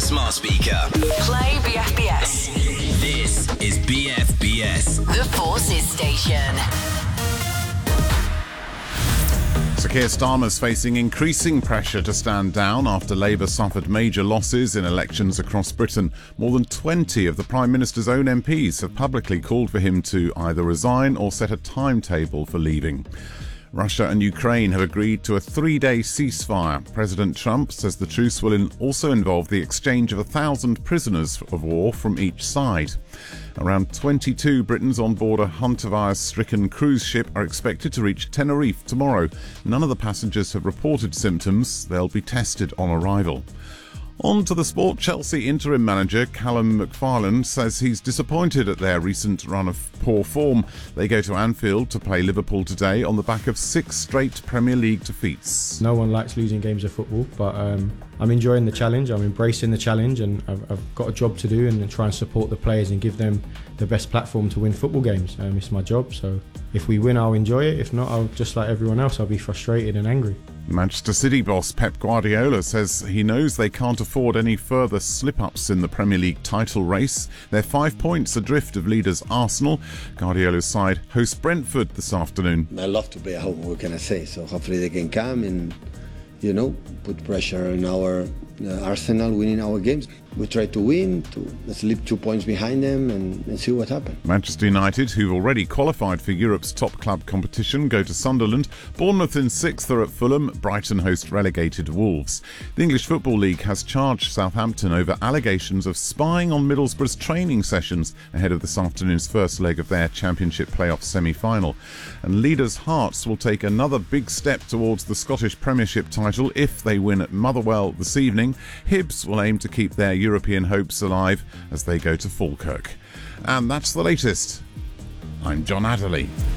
smart speaker. Play BFBS. This is BFBS. The Forces Station. Sir Keir Starmer's facing increasing pressure to stand down after Labour suffered major losses in elections across Britain. More than 20 of the Prime Minister's own MPs have publicly called for him to either resign or set a timetable for leaving. Russia and Ukraine have agreed to a 3-day ceasefire. President Trump says the truce will also involve the exchange of 1,000 prisoners of war from each side. Around 22 Britons on board a hantavirus-stricken cruise ship are expected to reach Tenerife tomorrow. None of the passengers have reported symptoms. They'll be tested on arrival. On to the sport. Chelsea interim manager Callum McFarland says he's disappointed at their recent run of poor form. They go to Anfield to play Liverpool today on the back of 6 straight Premier League defeats. No one likes losing games of football, but I'm enjoying the challenge. I'm embracing the challenge, and I've got a job to do and try and support the players and give them the best platform to win football games. It's my job, so if we win, I'll enjoy it. If not, I'll just like everyone else, I'll be frustrated and angry. Manchester City boss Pep Guardiola says he knows they can't afford any further slip-ups in the Premier League title race. They're 5 points adrift of leaders Arsenal. Guardiola's side host Brentford this afternoon. I love to play at home, what can I say? So hopefully they can come and, put pressure on our Arsenal winning our games. We try to win, to slip 2 points behind them and see what happens. Manchester United, who've already qualified for Europe's top club competition, go to Sunderland. Bournemouth in 6th are at Fulham. Brighton host relegated Wolves. The English Football League has charged Southampton over allegations of spying on Middlesbrough's training sessions ahead of this afternoon's first leg of their Championship playoff semi-final. And leaders Hearts will take another big step towards the Scottish Premiership title if they win at Motherwell this evening. Hibs will aim to keep their European hopes alive as they go to Falkirk. And that's the latest. I'm John Adderley.